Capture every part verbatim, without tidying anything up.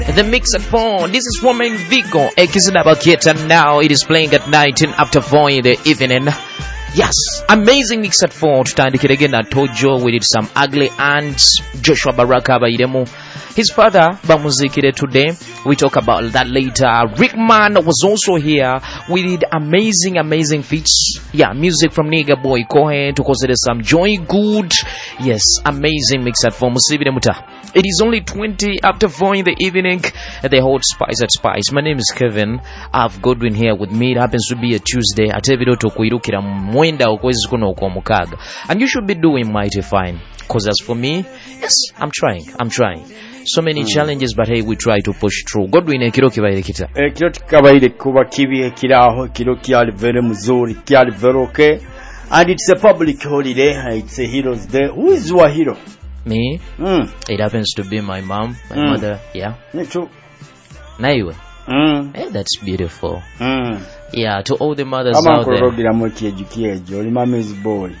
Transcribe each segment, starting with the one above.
The mix at four. This is Romain Vigo. And now it is playing at nineteen after four in the evening. Yes, amazing mix at four. Tutandikira again at Tojo. We did some ugly ants. Joshua Baraka Baidemo. His father, Bamuzikire today. We talk about that later. Rickman was also here. We did amazing, amazing feats. Yeah, music from Nigga Boy Cohen to consider some Joy Good. Yes, amazing mix at four. It is only twenty after four in the evening. The hot spice at Spice. My name is Kevin. I have Godwin here with me. It happens to be a Tuesday. And you should be doing mighty fine. Because as for me, yes, I'm trying. I'm trying. So many mm. challenges, but hey, we try to push through. Godwin, ekiro kibaire kita. Ekiro kibaire kuba kibi ekiraho ekiro kyali very muzuri kyali very okay, and it's a public holiday. It's a Heroes Day. Who is your hero? Me? Mm. It happens to be my mom, my mm. mother. Yeah. Me too. Naiwe. Mm. Hey, that's beautiful. Mm. Yeah, to all the mothers I'm out there. Mama is boy.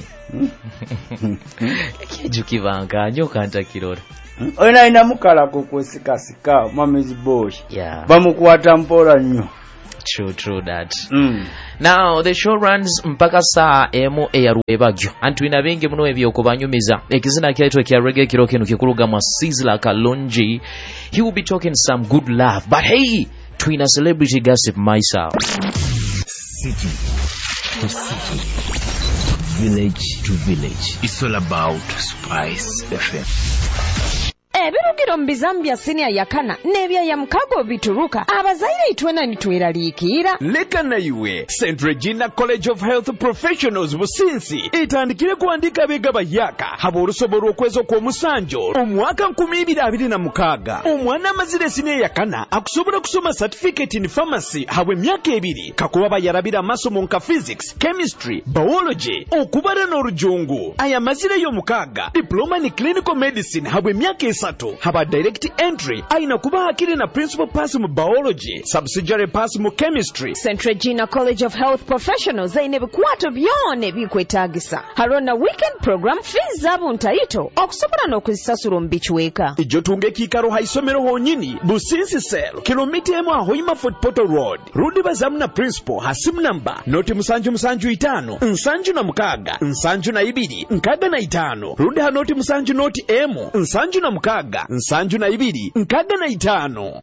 Kijukivanga nyokanta kirora. Ona ina mukala kukwesika sika mama is boy. Yeah. Bamukwata mpora nnyo. True, true that. Mm. Now the show runs mpaka saa emu eyarubagyo. Antu ina bingi muno ebyokubanyumiza. Ekizina kyaitwa kya reggae kiro kino kikuluga mwa Sizzla Kalonji. He will be talking some good love. But hey, twina celebrity gossip myself. City to city, village to village. It's all about Spice F M. Ebirugiro mbizambia senior yakana nebya ya mkago bituruka abazaire itwena nitweraliikira leka na iwe Saint Regina College of Health Professionals businsi itandikire kuandika bega bayaka habo urusoboro okwezo kwa musanjo omwaka nkumi ibiri abiri na mukaga omwana amazire senior yakana akusobora kusoma certificate in pharmacy habwe myaka ebiri kakuba bayarabira amasomo nka physics, chemistry, biology okubara n'orujungu aya mazire yo mukaga diploma in clinical medicine habwe myaka esatu haba direct entry aina kuba hakiri na principal pass mu biology subsidiary pass mu chemistry. Saint Regina College of Health Professionals aine bikwato byone bikwetagisa harona weekend program fees zabo ntaito okusobora n'okuzisasura mbichweka ijo tunge kikaro haisomero honyini businsi cell kilomita emu ahoima Fort Portal Road rudi bazamu na principal hasimu namba noti musanju musanju itano nsanju na mukaga nsanju na ibiri nkaga na itano rudi hanoti musanju noti emu nsanju na mukaga nsanju na ibiri nkaga na itano.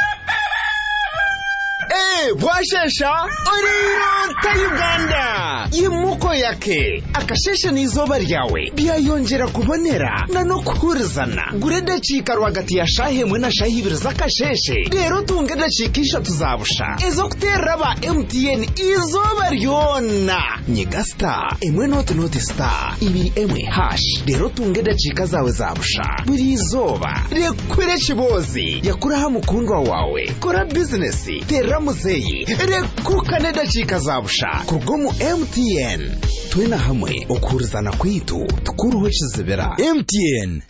Eh, bwashesha oriro ta Uganda yimuko yake akashesha nizoba ryawe byayongera kubonera na no kurizana gurede chika rwagati ya shahe mwe na shahi ibiri zakasheshe rero tungede chikisha tuzabusha ezo kuteraba M T N izoba ryona nyiga star emwe not not star ibiri emwe hash rero tungede chika zawe zabusha buri izoba rekwere chibozi yakuraha mukundwa wawe kora business tera muzeyi rekuka neda chika zabusha kugomu M T N twena hamwe okurizana kwitu tukuruho chizibera M T N.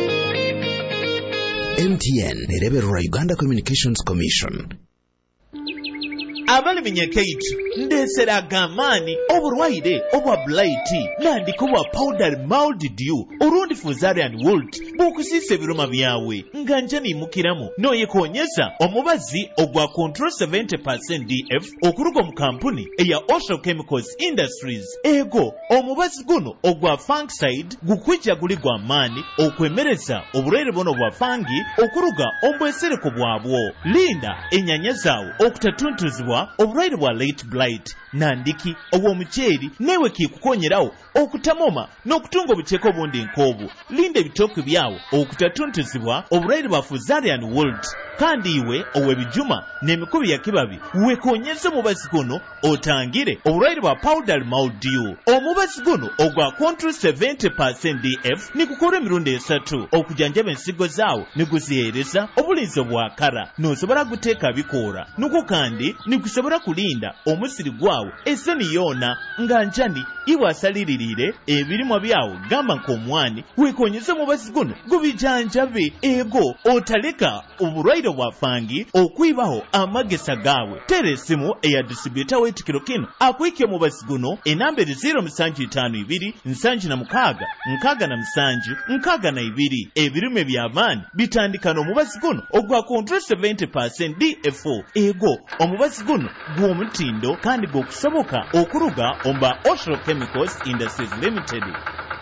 M T N nereberera Uganda Communications Commission. Abali minyekeitu ndesera gamani oburwaire obwa blight nandiko bwa powder mold dew urundi fuzarian wolt bukusise biroma byawe nganja ni mukiramu noye konyeza omubazi ogwa control seventy percent D F okurugo mu kampuni eya Osho Chemicals Industries ego omubazi guno ogwa fungicide gukwijja guligwa mani okwemereza oburwaire bono bwa fangi okuruga ombwesereko bwabwo linda enyanya zawo okutatuntuzibwa oburwaire bwa late blight nandiki obwo mucheri newe kikukonyerawo okutamoma n'okutunga obucheko obundi nkobu linda ebitooke byawo okutatuntuzibwa oburwaire bwa fuzarian wolt kandi iwe owebijuma n'emikubi ya kibabi wekonyeze omubazi guno otangire oburwaire bwa powder mildew omubazi guno ogwa control seventy percent D F nikukora emirundi esatu okujanjaba ensigo zaawo niguzihereza obulinzi obwakara n'osobola guteeka bikoora nuko kandi nikusobola kulinda omusiri gwawo eseni yona nga njani iwe asalirire ebirimwa byawo gamba nk'omwani wekonyeze omubazi guno gubijanjabe ego otaleka oburwaire obutendo bwafangi okwibaho amagesa gawe tere esimu eya distributor w'ekikiro kino akwike omubasi guno enamba eri zero musanju itaano ibiri nsanju na mukaaga nkaaga na musanju nkaaga na ibiri ebirime by'amaanyi bitandika n'omubasi guno ogwa control seventy percent D F O ego omubasi guno gw'omutindo kandi gw'okusoboka okuruga omba Ocean Chemicals Industries Limited.